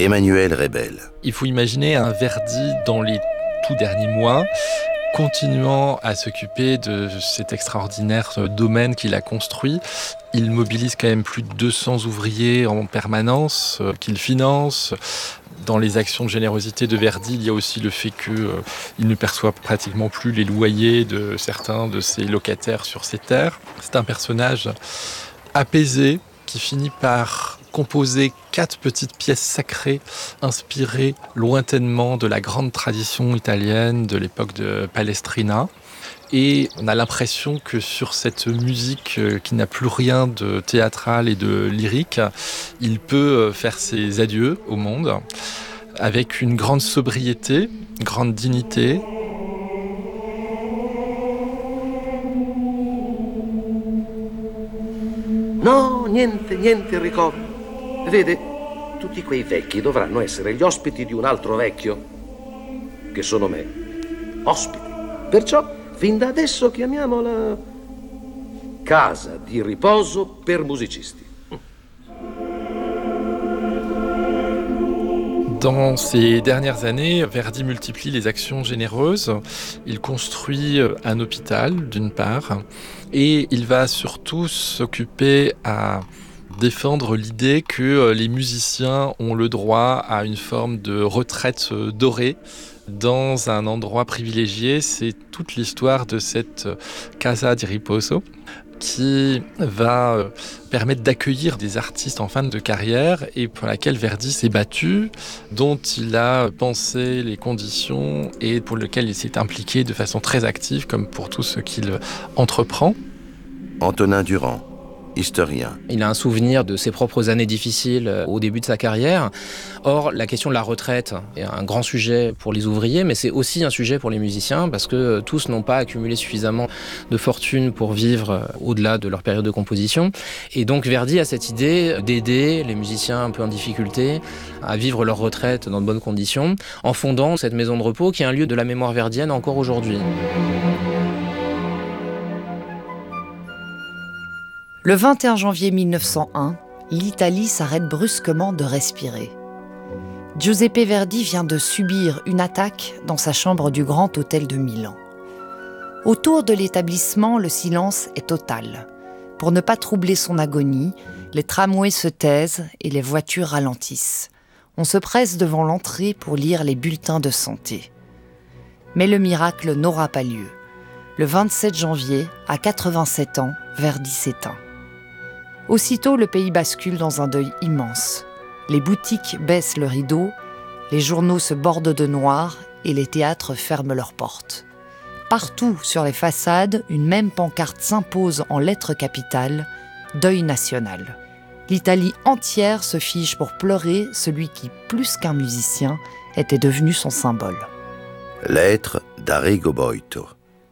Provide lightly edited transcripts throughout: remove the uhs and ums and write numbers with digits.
Emmanuel Rebel. Il faut imaginer un Verdi dans les tout derniers mois, continuant à s'occuper de cet extraordinaire domaine qu'il a construit. Il mobilise quand même plus de 200 ouvriers en permanence, qu'il finance. Dans les actions de générosité de Verdi, il y a aussi le fait qu'il ne perçoit pratiquement plus les loyers de certains de ses locataires sur ses terres. C'est un personnage apaisé qui finit par composer 4 petites pièces sacrées inspirées lointainement de la grande tradition italienne de l'époque de Palestrina. Et on a l'impression que sur cette musique qui n'a plus rien de théâtral et de lyrique, il peut faire ses adieux au monde avec une grande sobriété, une grande dignité. No, niente ricordo. Vede, tutti quei vecchi dovranno essere gli ospiti di un altro vecchio, che sono me. Ospiti. Perciò, fin da adesso chiamiamola casa di riposo per musicisti. Dans ces dernières années, Verdi multiplie les actions généreuses. Il construit un hôpital, d'une part, et il va surtout s'occuper à défendre l'idée que les musiciens ont le droit à une forme de retraite dorée dans un endroit privilégié. C'est toute l'histoire de cette Casa di Riposo qui va permettre d'accueillir des artistes en fin de carrière et pour laquelle Verdi s'est battu, dont il a pensé les conditions et pour lequel il s'est impliqué de façon très active, comme pour tout ce qu'il entreprend. Antonin Durand, historien. Il a un souvenir de ses propres années difficiles au début de sa carrière. Or, la question de la retraite est un grand sujet pour les ouvriers, mais c'est aussi un sujet pour les musiciens parce que tous n'ont pas accumulé suffisamment de fortune pour vivre au-delà de leur période de composition. Et donc, Verdi a cette idée d'aider les musiciens un peu en difficulté à vivre leur retraite dans de bonnes conditions en fondant cette maison de repos qui est un lieu de la mémoire verdienne encore aujourd'hui. Le 21 janvier 1901, l'Italie s'arrête brusquement de respirer. Giuseppe Verdi vient de subir une attaque dans sa chambre du Grand Hôtel de Milan. Autour de l'établissement, le silence est total. Pour ne pas troubler son agonie, les tramways se taisent et les voitures ralentissent. On se presse devant l'entrée pour lire les bulletins de santé. Mais le miracle n'aura pas lieu. Le 27 janvier, à 87 ans, Verdi s'éteint. Aussitôt, le pays bascule dans un deuil immense. Les boutiques baissent le rideau, les journaux se bordent de noir et les théâtres ferment leurs portes. Partout sur les façades, une même pancarte s'impose en lettres capitales, « Deuil national ». L'Italie entière se fige pour pleurer celui qui, plus qu'un musicien, était devenu son symbole. Lettre d'Arrigo Boito.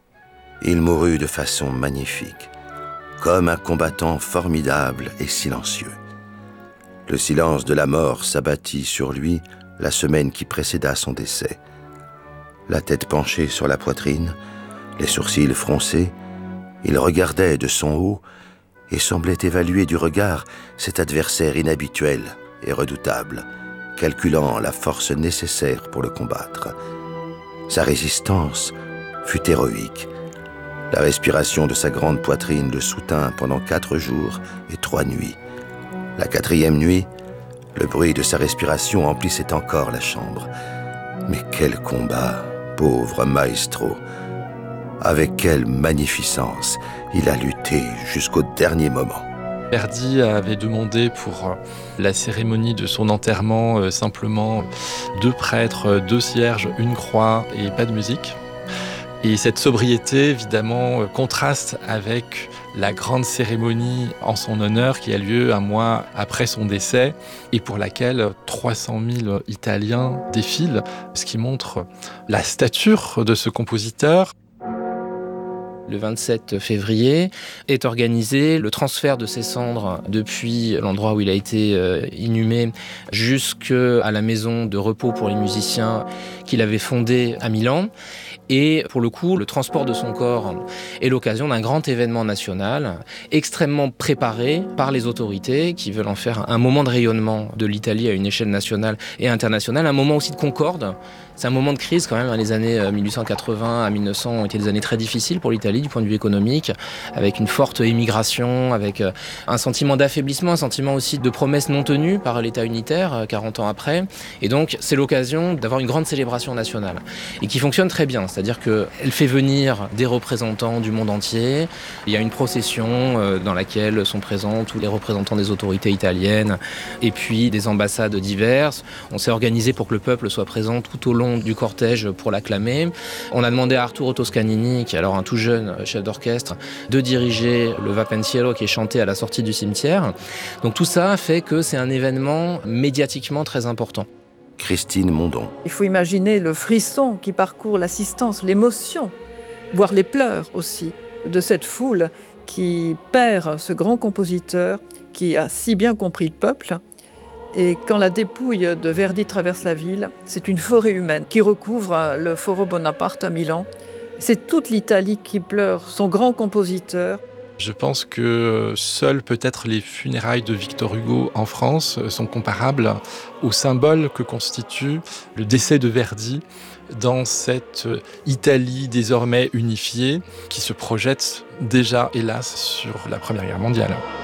Il mourut de façon magnifique, comme un combattant formidable et silencieux. Le silence de la mort s'abattit sur lui la semaine qui précéda son décès. La tête penchée sur la poitrine, les sourcils froncés, il regardait de son haut et semblait évaluer du regard cet adversaire inhabituel et redoutable, calculant la force nécessaire pour le combattre. Sa résistance fut héroïque. La respiration de sa grande poitrine le soutint pendant 4 jours et 3 nuits. La 4e nuit, le bruit de sa respiration emplissait encore la chambre. Mais quel combat, pauvre maestro! Avec quelle magnificence il a lutté jusqu'au dernier moment. Verdi avait demandé pour la cérémonie de son enterrement simplement 2 prêtres, 2 cierges, une croix et pas de musique. Et cette sobriété, évidemment, contraste avec la grande cérémonie en son honneur qui a lieu un mois après son décès et pour laquelle 300 000 Italiens défilent, ce qui montre la stature de ce compositeur. Le 27 février est organisé le transfert de ses cendres depuis l'endroit où il a été inhumé jusqu'à la maison de repos pour les musiciens qu'il avait fondée à Milan. Et pour le coup, le transport de son corps est l'occasion d'un grand événement national, extrêmement préparé par les autorités qui veulent en faire un moment de rayonnement de l'Italie à une échelle nationale et internationale, un moment aussi de concorde. C'est un moment de crise quand même. Les années 1880 à 1900 ont été des années très difficiles pour l'Italie du point de vue économique, avec une forte immigration, avec un sentiment d'affaiblissement, un sentiment aussi de promesses non tenues par l'État unitaire 40 ans après. Et donc c'est l'occasion d'avoir une grande célébration nationale et qui fonctionne très bien. C'est-à-dire qu'elle fait venir des représentants du monde entier. Il y a une procession dans laquelle sont présents tous les représentants des autorités italiennes et puis des ambassades diverses. On s'est organisé pour que le peuple soit présent tout au long du cortège pour l'acclamer. On a demandé à Arturo Toscanini, qui est alors un tout jeune chef d'orchestre, de diriger le Va Pensiero qui est chanté à la sortie du cimetière. Donc tout ça fait que c'est un événement médiatiquement très important. Christine Mondon. Il faut imaginer le frisson qui parcourt l'assistance, l'émotion, voire les pleurs aussi, de cette foule qui perd ce grand compositeur qui a si bien compris le peuple. Et quand la dépouille de Verdi traverse la ville, c'est une forêt humaine qui recouvre le Foro Bonaparte à Milan. C'est toute l'Italie qui pleure son grand compositeur. Je pense que seules peut-être les funérailles de Victor Hugo en France sont comparables au symbole que constitue le décès de Verdi dans cette Italie désormais unifiée qui se projette déjà, hélas, sur la Première Guerre mondiale.